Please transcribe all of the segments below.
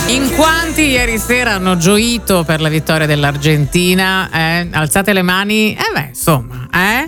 In quanti ieri sera hanno gioito per la vittoria dell'Argentina? Alzate le mani. Insomma,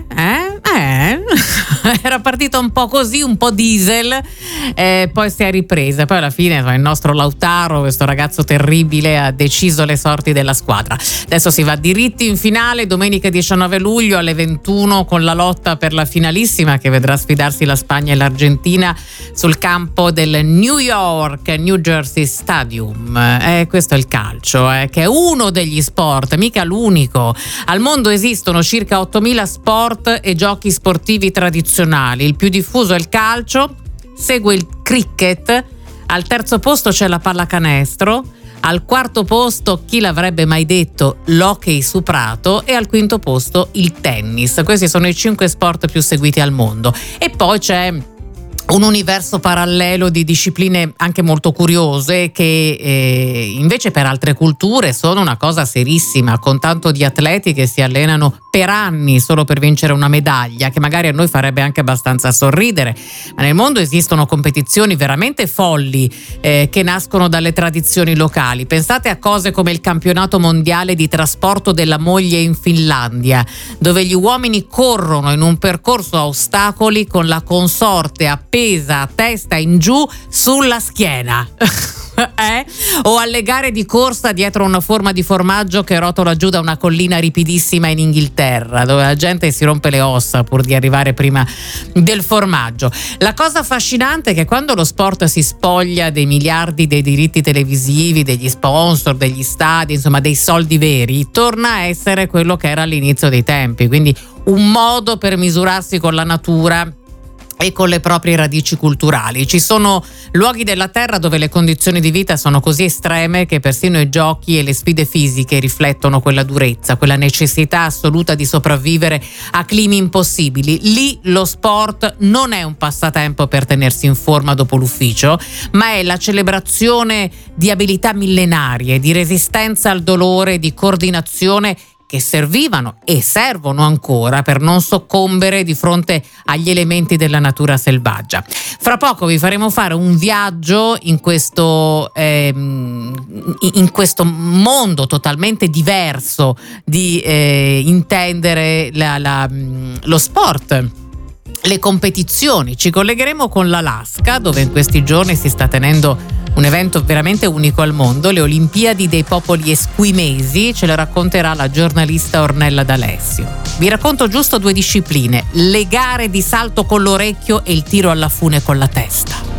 era partita un po' così, un po' diesel, poi si è ripresa. Poi alla fine il nostro Lautaro, questo ragazzo terribile, ha deciso le sorti della squadra. Adesso si va diritti in finale, domenica 19 luglio alle 21, con la lotta per la finalissima che vedrà sfidarsi la Spagna e l'Argentina sul campo del New Jersey Stadium. Questo è il calcio, che è uno degli sport, mica l'unico. Al mondo esistono circa 8.000 sport e giochi sportivi tradizionali. Il più diffuso è il calcio, segue il cricket, al terzo posto c'è la pallacanestro, al quarto posto, chi l'avrebbe mai detto, l'hockey su prato, e al quinto posto il tennis. Questi sono i 5 sport più seguiti al mondo. E poi c'è un universo parallelo di discipline anche molto curiose che invece per altre culture sono una cosa serissima, con tanto di atleti che si allenano per anni solo per vincere una medaglia, che magari a noi farebbe anche abbastanza sorridere, ma nel mondo esistono competizioni veramente folli che nascono dalle tradizioni locali. Pensate a cose come il campionato mondiale di trasporto della moglie in Finlandia, dove gli uomini corrono in un percorso a ostacoli con la consorte appesa a testa in giù sulla schiena. O alle gare di corsa dietro una forma di formaggio che rotola giù da una collina ripidissima in Inghilterra, dove la gente si rompe le ossa pur di arrivare prima del formaggio. La cosa affascinante è che quando lo sport si spoglia dei miliardi dei diritti televisivi, degli sponsor, degli stadi, insomma dei soldi veri, torna a essere quello che era all'inizio dei tempi, quindi un modo per misurarsi con la natura e con le proprie radici culturali. Ci sono luoghi della terra dove le condizioni di vita sono così estreme che persino i giochi e le sfide fisiche riflettono quella durezza, quella necessità assoluta di sopravvivere a climi impossibili. Lì lo sport non è un passatempo per tenersi in forma dopo l'ufficio, ma è la celebrazione di abilità millenarie, di resistenza al dolore, di coordinazione, che servivano e servono ancora per non soccombere di fronte agli elementi della natura selvaggia. Fra poco vi faremo fare un viaggio in questo mondo totalmente diverso di intendere lo sport, le competizioni. Ci collegheremo con l'Alaska, dove in questi giorni si sta tenendo un evento veramente unico al mondo, le Olimpiadi dei popoli esquimesi. Ce lo racconterà la giornalista Ornella D'Alessio. Vi racconto giusto 2 discipline: le gare di salto con l'orecchio e il tiro alla fune con la testa.